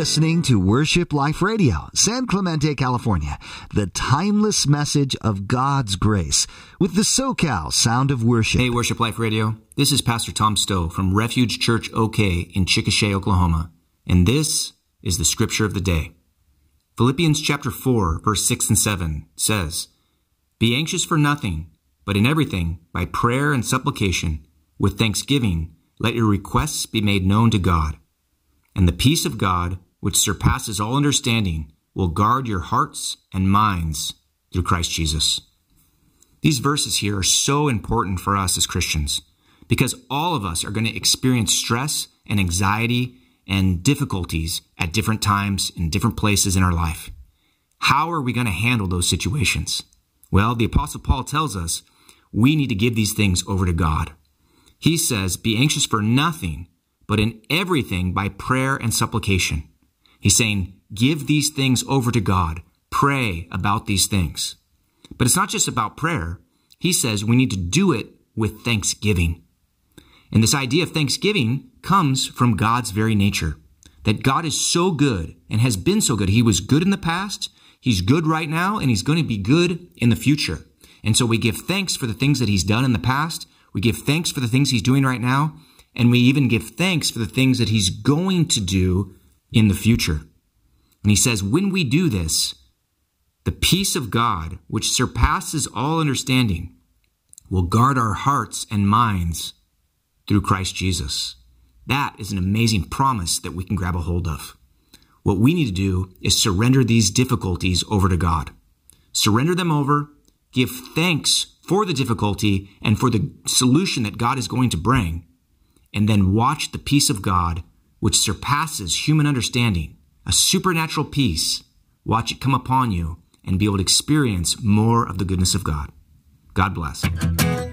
listening to Worship Life Radio, San Clemente, California, the timeless message of God's grace with the SoCal Sound of Worship. Hey, Worship Life Radio. This is Pastor Tom Stowe from Refuge Church OK in Chickasha, Oklahoma. And this is the scripture of the day. Philippians chapter 4, verse 6 and 7 says, "Be anxious for nothing, but in everything, by prayer and supplication, with thanksgiving, let your requests be made known to God. And the peace of God, which surpasses all understanding, will guard your hearts and minds through Christ Jesus." These verses here are so important for us as Christians because all of us are going to experience stress and anxiety and difficulties at different times in different places in our life. How are we going to handle those situations? Well, the Apostle Paul tells us we need to give these things over to God. He says, "Be anxious for nothing, but in everything by prayer and supplication." He's saying, give these things over to God. Pray about these things. But it's not just about prayer. He says we need to do it with thanksgiving. And this idea of thanksgiving comes from God's very nature, that God is so good and has been so good. He was good in the past, he's good right now, and he's going to be good in the future. And so we give thanks for the things that he's done in the past. We give thanks for the things he's doing right now. And we even give thanks for the things that he's going to do in the future. And he says, when we do this, the peace of God, which surpasses all understanding, will guard our hearts and minds through Christ Jesus. That is an amazing promise that we can grab a hold of. What we need to do is surrender these difficulties over to God. Surrender them over, give thanks for the difficulty and for the solution that God is going to bring, and then watch the peace of God, which surpasses human understanding, a supernatural peace, watch it come upon you and be able to experience more of the goodness of God. God bless.